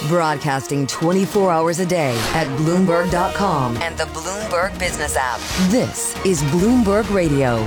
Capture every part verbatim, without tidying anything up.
Broadcasting twenty-four hours a day at Bloomberg dot com and the Bloomberg Business app. This is Bloomberg Radio.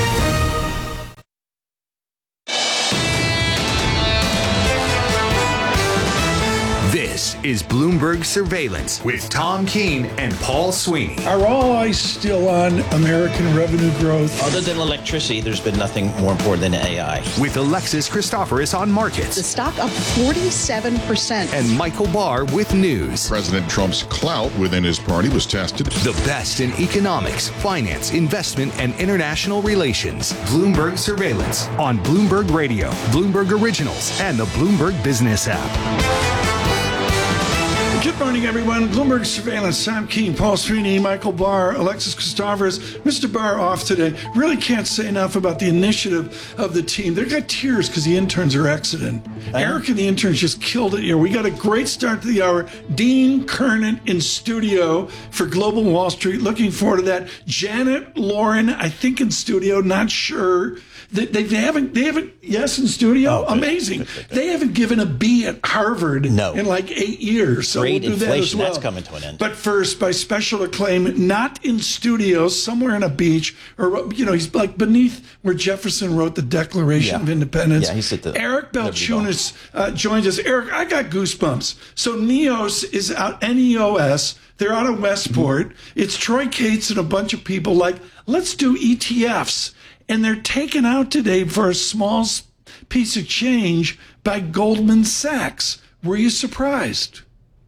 This is Bloomberg Surveillance with Tom Keene and Paul Sweeney. Are all eyes still on American revenue growth? Other than electricity, there's been nothing more important than A I. With Alexis Christoforous on markets. The stock up forty-seven percent. And Michael Barr with news. President Trump's clout within his party was tested. The best in economics, finance, investment, and international relations. Bloomberg Surveillance on Bloomberg Radio, Bloomberg Originals, and the Bloomberg Business app. Good morning, everyone. Bloomberg Surveillance, Tom Keene, Paul Sweeney, Michael Barr, Alexis Christoforous. Mister Barr off today. Really can't say enough about the initiative of the team. They've got tears because the interns are exiting. Uh-huh. Eric and the interns just killed it here. We got a great start to the hour. Dean Kernan in studio for Global Wall Street. Looking forward to that. Janet Lauren, I think in studio, not sure. They, they, they haven't, they haven't, yes, in studio. Oh, amazing. Good, good, good. They haven't given a B at Harvard no. in like eight years. So Great we'll do inflation, that as well. That's coming to an end. But first, by special acclaim, not in studio, somewhere on a beach, or, you know, he's like beneath where Jefferson wrote the Declaration yeah. of Independence. Yeah, he's at the Eric Balchunas uh, joins us. Eric, I got goosebumps. So Neos is out, N E O S. They're out of Westport. Mm-hmm. It's Troy Cates and a bunch of people like, let's do E T Fs. And they're taken out today for a small piece of change by Goldman Sachs. Were you surprised?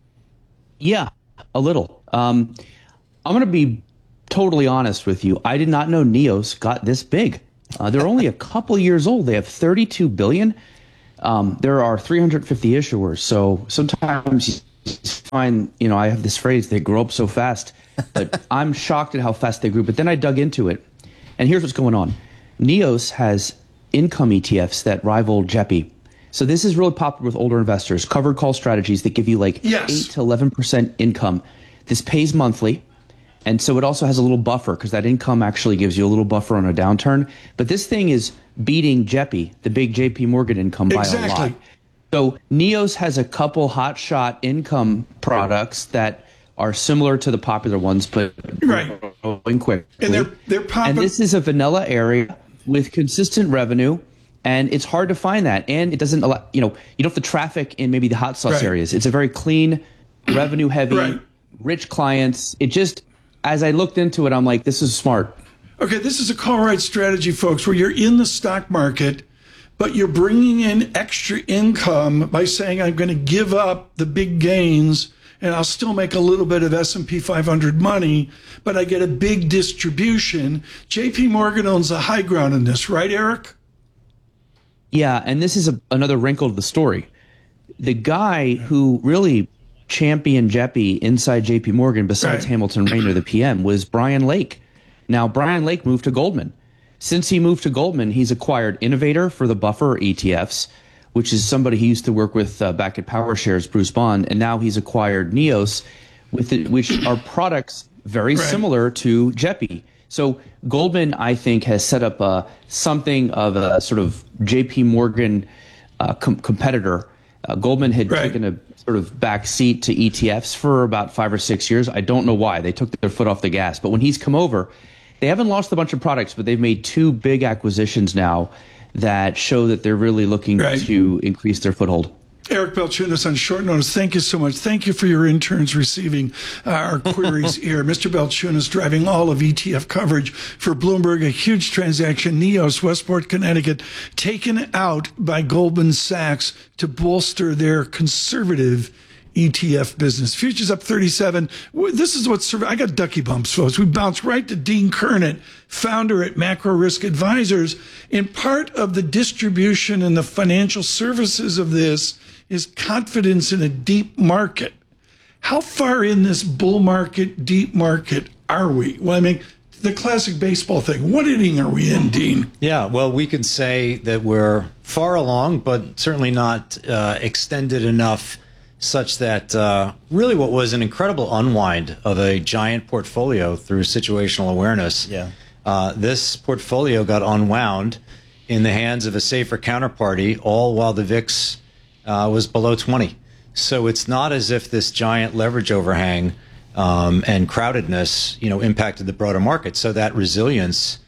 Yeah, a little. Um, I'm going to be totally honest with you. I did not know Neos got this big. Uh, they're only a couple years old. They have thirty-two billion dollars. Um, there are three hundred fifty issuers. So sometimes you find, you know, I have this phrase, they grow up so fast. But I'm shocked at how fast they grew. But then I dug into it. And here's what's going on. Neos has income E T Fs that rival J E P I. So this is really popular with older investors, covered call strategies that give you like yes. eight to eleven percent income. This pays monthly. And so it also has a little buffer because that income actually gives you a little buffer on a downturn. But this thing is beating J E P I, the big J P Morgan income, by exactly. a lot. So Neos has a couple hotshot income products that are similar to the popular ones, but right. growing quickly. And they're, they're popping. And this is a vanilla area with consistent revenue, and it's hard to find that. And it doesn't allow, you know, you don't have the traffic in maybe the hot sauce right. areas. It's a very clean, revenue heavy, right. rich clients. It just, as I looked into it, I'm like, this is smart. Okay, this is a call right strategy, folks, where you're in the stock market, but you're bringing in extra income by saying, I'm going to give up the big gains and I'll still make a little bit of S and P five hundred money, but I get a big distribution. J P Morgan owns the high ground in this, right, Eric? Yeah, and this is a, another wrinkle to the story. The guy who really championed J E P I inside J P Morgan, besides right. Hamilton Raynor, the P M, was Brian Lake. Now, Brian Lake moved to Goldman. Since he moved to Goldman, he's acquired Innovator for the buffer E T Fs, which is somebody he used to work with uh, back at PowerShares, Bruce Bond, and now he's acquired Neos, with it, which are products very right. similar to J E P I. So Goldman, I think, has set up uh, something of a sort of J P Morgan uh, com- competitor. Uh, Goldman had right. taken a sort of back seat to E T Fs for about five or six years. I don't know why. They took their foot off the gas. But when he's come over, they haven't lost a bunch of products, but they've made two big acquisitions now that show that they're really looking right. to increase their foothold. Eric Balchunas on short notice. Thank you so much. Thank you for your interns receiving uh, our queries here. Mister Balchunas driving all of E T F coverage for Bloomberg. A huge transaction. Neos, Westport, Connecticut, taken out by Goldman Sachs to bolster their conservative E T F business. Futures up thirty-seven. This is what's, I got ducky bumps, folks. We bounced right to Dean Kernan, founder at Macro Risk Advisors. And part of the distribution and the financial services of this is confidence in a deep market. How far in this bull market, deep market are we? Well, I mean, the classic baseball thing. What inning are we in, Dean? Yeah, well, we can say that we're far along, but certainly not uh, extended enough such that uh, really what was an incredible unwind of a giant portfolio through situational awareness. Yeah. Uh, this portfolio got unwound in the hands of a safer counterparty, all while the V I X uh, was below twenty. So it's not as if this giant leverage overhang um, and crowdedness, you know, impacted the broader market. So that resilience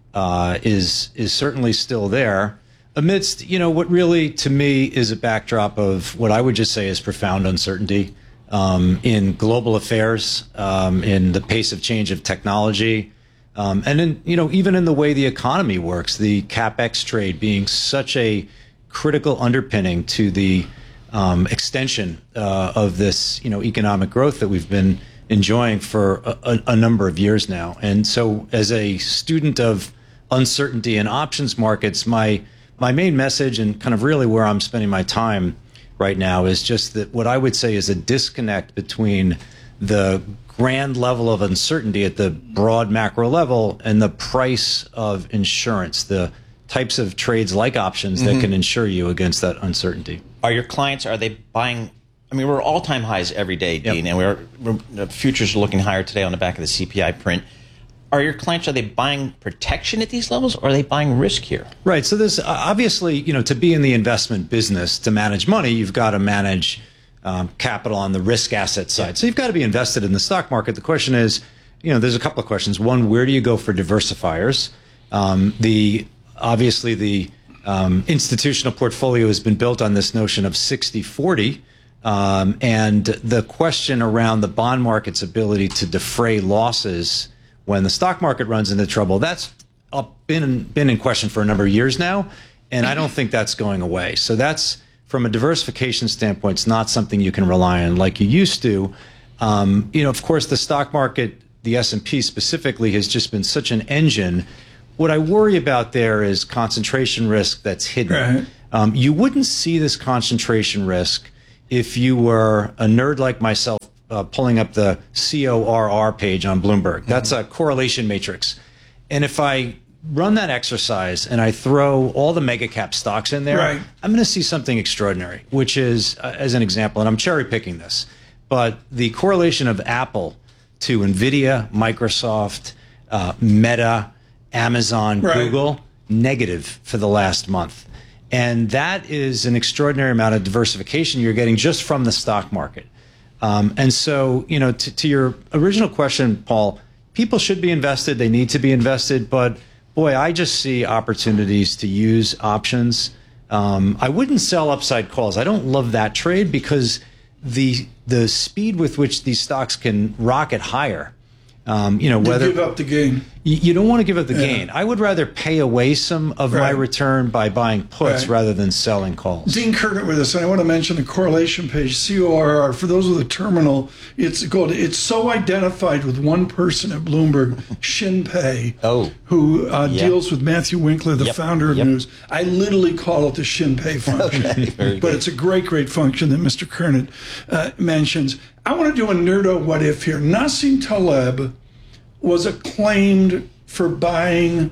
uh, is is certainly still there amidst, you know, what really to me is a backdrop of what I would just say is profound uncertainty um, in global affairs, um, in the pace of change of technology, um, and in, you know, even in the way the economy works, the CapEx trade being such a critical underpinning to the um, extension uh, of this, you know, economic growth that we've been enjoying for a, a number of years now. And so, as a student of uncertainty in options markets, my my main message and kind of really where I'm spending my time right now is just that what I would say is a disconnect between the grand level of uncertainty at the broad macro level and the price of insurance, the types of trades like options mm-hmm. that can insure you against that uncertainty. Are your clients, are they buying? I mean, we're all-time highs every day, Dean, yep. and we're, we're the futures are looking higher today on the back of the C P I print. Are your clients, are they buying protection at these levels, or are they buying risk here? Right. So there's obviously, you know, to be in the investment business, to manage money, you've got to manage um, capital on the risk asset side. Yeah. So you've got to be invested in the stock market. The question is, you know, there's a couple of questions. One, where do you go for diversifiers? Um, the obviously the um, institutional portfolio has been built on this notion of sixty forty. Um, and the question around the bond market's ability to defray losses when the stock market runs into trouble, that's up, been, been in question for a number of years now, and I don't think that's going away. So that's, from a diversification standpoint, it's not something you can rely on like you used to. Um, you know, of course, the stock market, the S and P specifically, has just been such an engine. What I worry about there is concentration risk that's hidden. Right. Um, you wouldn't see this concentration risk if you were a nerd like myself, uh, pulling up the C O R R page on Bloomberg. That's mm-hmm. a correlation matrix. And if I run that exercise and I throw all the mega cap stocks in there, right. I'm going to see something extraordinary, which is, uh, as an example, and I'm cherry picking this, but the correlation of Apple to NVIDIA, Microsoft, uh, Meta, Amazon, right. Google, negative for the last month. And that is an extraordinary amount of diversification you're getting just from the stock market. Um, and so, you know, to, to your original question, Paul, people should be invested. They need to be invested. But boy, I just see opportunities to use options. Um, I wouldn't sell upside calls. I don't love that trade because the the speed with which these stocks can rocket higher. Um, you know, you whether give up the gain. You, you don't want to give up the yeah. gain. I would rather pay away some of right. my return by buying puts right. rather than selling calls. Dean Kerner with us, and I want to mention the correlation page, C O R R. For those with a terminal, it's called. It's so identified with one person at Bloomberg, Shin Pei, oh. who uh, yep. deals with Matthew Winkler, the yep. founder of yep. News. I literally call it the Shin Pei function, okay, but it's a great, great function that Mister Kerner uh, mentions. I want to do a nerdo what if here. Nassim Taleb was acclaimed for buying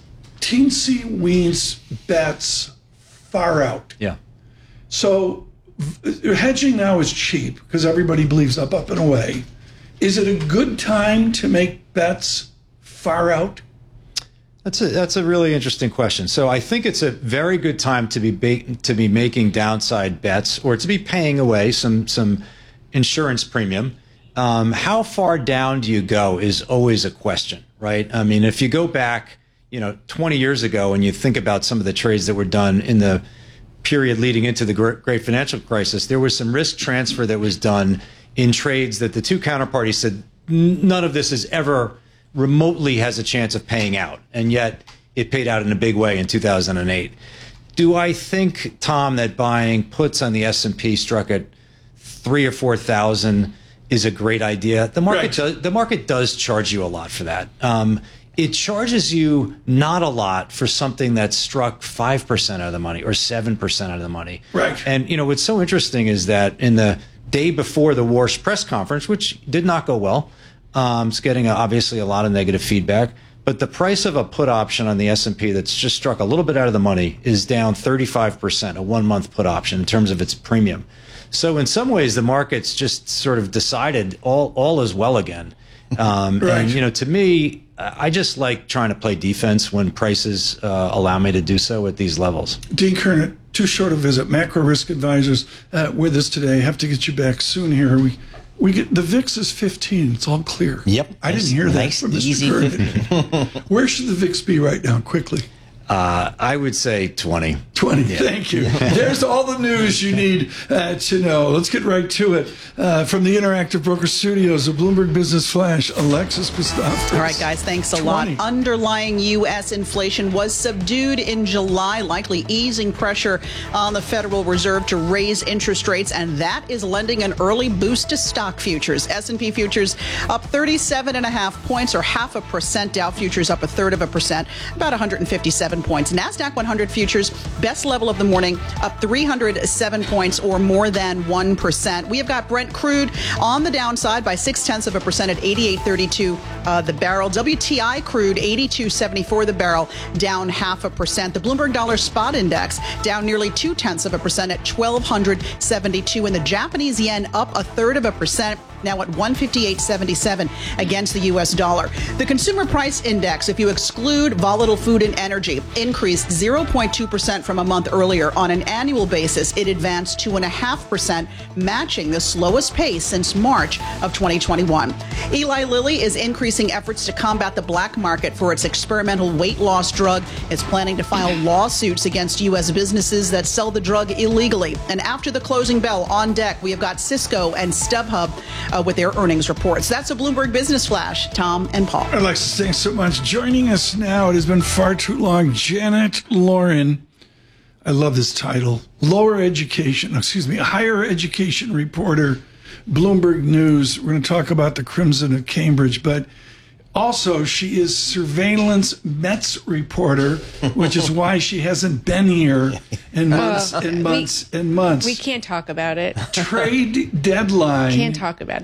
teensy-weensy bets far out. Yeah. So v- hedging now is cheap because everybody believes up, up, and away. Is it a good time to make bets far out? That's a that's a really interesting question. So I think it's a very good time to be ba- to be making downside bets or to be paying away some some insurance premium. Um, how far down do you go is always a question, right? I mean, if you go back, you know, twenty years ago and you think about some of the trades that were done in the period leading into the great financial crisis, there was some risk transfer that was done in trades that the two counterparties said, none of this is ever remotely has a chance of paying out. And yet it paid out in a big way in two thousand eight. Do I think, Tom, that buying puts on the S and P struck at three or four thousand is a great idea? The market, right. does, the market does charge you a lot for that. Um, it charges you not a lot for something that struck five percent of the money or seven percent of the money. Right. And, you know, what's so interesting is that in the day before the Warsh press conference, which did not go well, um, it's getting a, obviously a lot of negative feedback, but the price of a put option on the S and P that's just struck a little bit out of the money is down thirty-five percent, a one-month put option in terms of its premium. So in some ways, the market's just sort of decided all all is well again. Um, right. And, you know, to me, I just like trying to play defense when prices uh, allow me to do so at these levels. Dean Kernet, too short a visit. Macro Risk Advisors uh, with us today. Have to get you back soon here. We we get the V I X is fifteen. It's all clear. Yep. I didn't hear that nice, from Mister easy Kernet. Where should the V I X be right now? Quickly. Uh, I would say twenty. twenty. Yeah. Thank you. There's all the news you need uh, to know. Let's get right to it. Uh, from the Interactive Broker Studios of Bloomberg Business Flash, Alexis Kostakis. All right, guys, thanks a lot. Underlying U S inflation was subdued in July, likely easing pressure on the Federal Reserve to raise interest rates, and that is lending an early boost to stock futures. S and P futures up thirty-seven and a half points, or half a percent. Dow futures up a third of a percent, about one hundred fifty-seven points. NASDAQ one hundred futures, best level of the morning, up three hundred seven points, or more than one percent. We have got Brent crude on the downside by six tenths of a percent at eighty-eight thirty-two uh, the barrel. W T I crude eighty-two seventy-four the barrel, down half a percent. The Bloomberg Dollar Spot Index down nearly two tenths of a percent at twelve seventy-two, and the Japanese yen up a third of a percent, now at one fifty-eight seventy-seven against the U S dollar. The Consumer Price Index, if you exclude volatile food and energy, increased zero point two percent from a month earlier. On an annual basis, it advanced two point five percent, matching the slowest pace since March of twenty twenty-one. Eli Lilly is increasing efforts to combat the black market for its experimental weight loss drug. It's planning to file lawsuits against U S businesses that sell the drug illegally. And after the closing bell, on deck, we have got Cisco and StubHub uh, with their earnings reports. That's a Bloomberg Business Flash. Tom and Paul. Alexis, thanks so much. Joining us now, it has been far too long, Janet Lauren. I love this title. Lower education, excuse me, higher education reporter, Bloomberg News. We're going to talk about the Crimson of Cambridge, but also she is surveillance Mets reporter, which is why she hasn't been here in months uh, and months we, and months. We can't talk about it. Trade deadline. Can't talk about it.